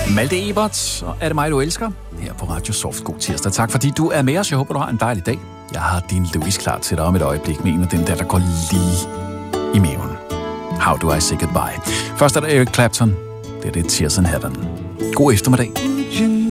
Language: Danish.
Malte Ebert, og er det mig, du elsker? Her på Radio Soft. God tirsdag. Tak fordi du er med os. Jeg håber, du har en dejlig dag. Jeg har din Louise klar til dig om et øjeblik med en af dem der går lige i maven. How do I say goodbye? Først er der Eric Clapton. Det er det Tears in Heaven. God eftermiddag.